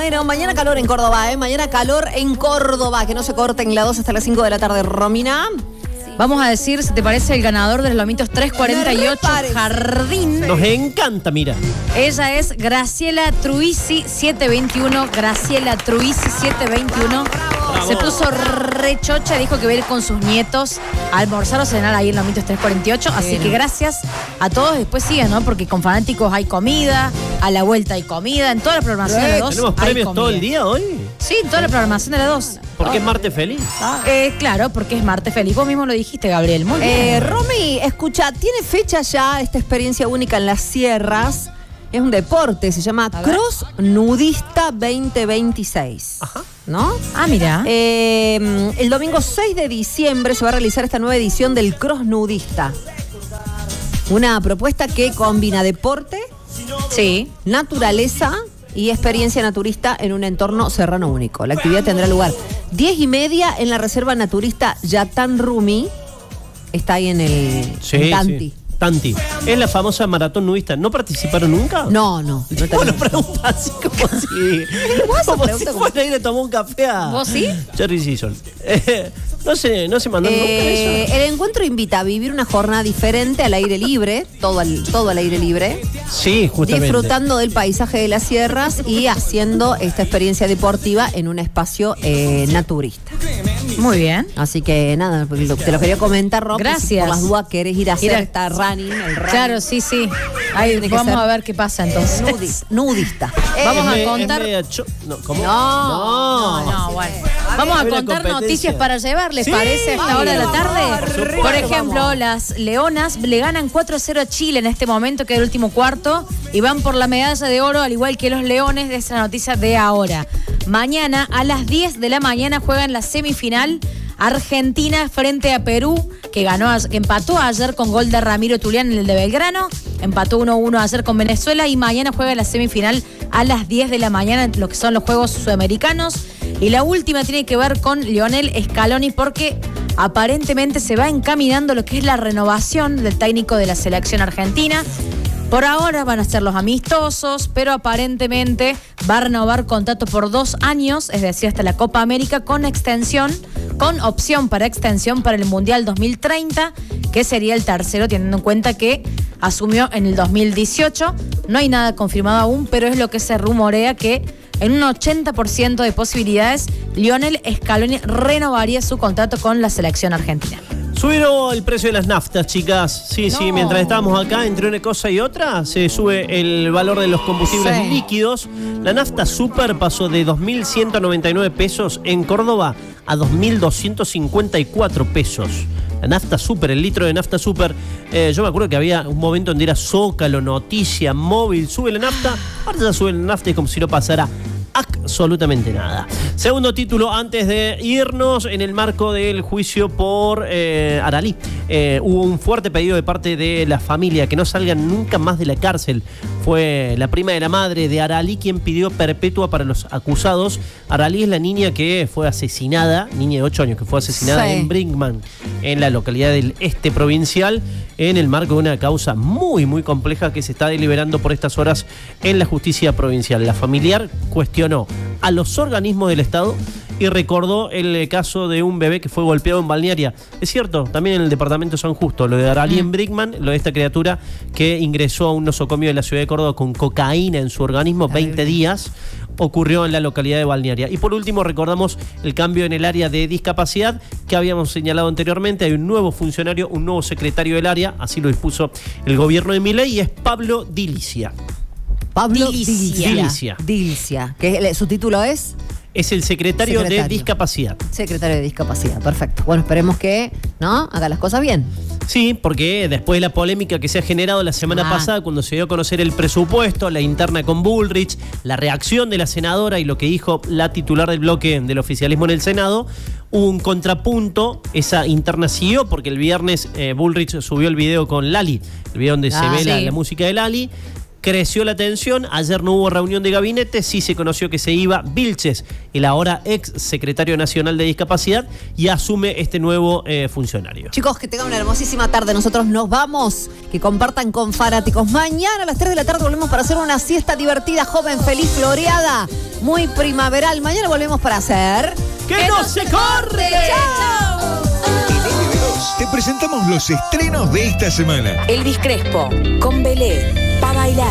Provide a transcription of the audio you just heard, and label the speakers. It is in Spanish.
Speaker 1: Bueno, mañana calor en Córdoba, ¿eh? Mañana calor en Córdoba, que no se corten la 2 hasta las 5 de la tarde. Romina.
Speaker 2: Vamos a decir, si te parece, el ganador de los lomitos 348 Jardín.
Speaker 3: Nos encanta, mira.
Speaker 2: Ella es Graciela Truisi 721. Graciela Truisi 721.
Speaker 3: Bravo.
Speaker 2: Se puso rechocha, dijo que va a ir con sus nietos a almorzar o cenar ahí en Lomitos 348. Así que gracias a todos. Después siguen, ¿no? Porque con Fanáticos hay comida, a la vuelta hay comida, en toda la programación de la 2
Speaker 3: ¿Tenemos
Speaker 2: hay
Speaker 3: premios
Speaker 2: comida.
Speaker 3: todo el día hoy?
Speaker 2: Sí, en toda la programación de la 2.
Speaker 3: ¿Por qué es martes feliz?
Speaker 2: Claro, porque es martes feliz. Vos mismo lo dijiste, Gabriel. Muy bien.
Speaker 1: Romy, escucha, tiene fecha ya esta experiencia única en las sierras. Es un deporte, se llama Cross Nudista 2026.
Speaker 3: Ajá.
Speaker 1: ¿No?
Speaker 2: Ah, mira.
Speaker 1: El domingo 6 de diciembre se va a realizar esta nueva edición del Cross Nudista. Una propuesta que combina deporte,
Speaker 2: Sí.
Speaker 1: naturaleza y experiencia naturista en un entorno serrano único. La actividad tendrá lugar 10:30 en la reserva naturista Yatán Rumi. Está ahí en el en Tanti.
Speaker 3: Sí. Tanti. Es la famosa maratón nudista. ¿No participaron nunca?
Speaker 1: No.
Speaker 3: Bueno, pregunta así como si... como si fuera a ir a tomar un café a...
Speaker 2: ¿Vos sí?
Speaker 3: Jerry Season. No se mandó nunca eso.
Speaker 1: El encuentro invita a vivir una jornada diferente al aire libre, todo al aire libre,
Speaker 3: Sí, justamente.
Speaker 1: disfrutando del paisaje de las sierras y haciendo esta experiencia deportiva en un espacio naturista.
Speaker 2: Muy bien.
Speaker 1: Así que nada, te lo quería comentar, Rob.
Speaker 2: Gracias.
Speaker 1: Si por las dudas querés ir a hacer
Speaker 2: Ir a-
Speaker 1: esta running, el running.
Speaker 2: Claro, sí. Ahí
Speaker 1: Tiene que
Speaker 2: vamos
Speaker 1: ser
Speaker 2: a ver qué pasa entonces.
Speaker 1: Nudista.
Speaker 2: Vamos a
Speaker 3: Es
Speaker 2: contar-
Speaker 3: media no, ¿cómo?
Speaker 2: No, bueno. Vamos a
Speaker 3: Hay una
Speaker 2: contar
Speaker 3: competencia.
Speaker 2: noticias para llevar, ¿les
Speaker 3: Sí,
Speaker 2: parece? A esta hora de la tarde.
Speaker 3: supuesto.
Speaker 2: Por ejemplo, las Leonas le ganan 4-0 a Chile en este momento, que es el último cuarto, y van por la medalla de oro, al igual que los Leones, de esa noticia de ahora. Mañana, a las 10 de la mañana, juegan la semifinal Argentina frente a Perú, que empató ayer con gol de Ramiro Tulián en el de Belgrano, empató 1-1 ayer con Venezuela, y mañana juega la semifinal a las 10 de la mañana en lo que son los Juegos Sudamericanos. Y la última tiene que ver con Lionel Scaloni, porque aparentemente se va encaminando lo que es la renovación del técnico de la selección argentina. Por ahora van a ser los amistosos, pero aparentemente va a renovar contrato por 2 años, es decir, hasta la Copa América, con opción para extensión para el Mundial 2030, que sería el tercero, teniendo en cuenta que asumió en el 2018. No hay nada confirmado aún, pero es lo que se rumorea, que en un 80% de posibilidades, Lionel Scaloni renovaría su contrato con la selección argentina.
Speaker 3: Subieron el precio de las naftas, chicas. Sí, mientras estábamos acá, entre una cosa y otra, se sube el valor de los combustibles líquidos. La nafta super pasó de 2.199 pesos en Córdoba a 2.254 pesos. La nafta super, el litro de nafta super. Yo me acuerdo que había un momento donde era Zócalo, Noticia, Móvil, sube la nafta. Ahora ya sube la nafta y como si no pasara absolutamente nada. Segundo título antes de irnos, en el marco del juicio por Aralí. Hubo un fuerte pedido de parte de la familia que no salgan nunca más de la cárcel. Fue la prima de la madre de Aralí quien pidió perpetua para los acusados. Aralí es la niña que fue asesinada, niña de 8 años que fue asesinada en Brinkman, en la localidad del este provincial, en el marco de una causa muy, muy compleja que se está deliberando por estas horas en la justicia provincial. La familiar cuestionó a los organismos del Estado y recordó el caso de un bebé que fue golpeado en Balnearia. Es cierto, también en el departamento de San Justo, lo de Aralí en Brinkman, lo de esta criatura que ingresó a un nosocomio de la ciudad de Córdoba con cocaína en su organismo, 20 días, ocurrió en la localidad de Balnearia. Y por último recordamos el cambio en el área de discapacidad que habíamos señalado anteriormente. Hay un nuevo funcionario, un nuevo secretario del área, así lo dispuso el gobierno de Milei, y es Pablo Dilicia.
Speaker 1: Pablo
Speaker 3: Dilicia.
Speaker 1: Dilicia. Que su título es
Speaker 3: Es el secretario de discapacidad.
Speaker 1: Secretario de discapacidad, perfecto. Bueno, esperemos que haga las cosas bien.
Speaker 3: Sí, porque después de la polémica que se ha generado la semana pasada, cuando se dio a conocer el presupuesto, la interna con Bullrich, la reacción de la senadora y lo que dijo la titular del bloque del oficialismo en el Senado, hubo un contrapunto. Esa interna siguió porque el viernes Bullrich subió el video con Lali, el video donde se ve la música de Lali. creció la tensión. Ayer no hubo reunión de gabinete, sí se conoció que se iba Vilches, el ahora ex secretario nacional de discapacidad, y asume este nuevo funcionario.
Speaker 1: Chicos, que tengan una hermosísima tarde. Nosotros nos vamos. Que compartan con Fanáticos. Mañana a las 3 de la tarde volvemos para hacer una siesta divertida, joven, feliz, floreada, muy primaveral. Mañana volvemos para hacer...
Speaker 3: ¡Que no se corte!
Speaker 1: ¡Chao!
Speaker 4: Te presentamos los estrenos de esta semana.
Speaker 5: Elvis Crespo, con Belé, pa' bailar.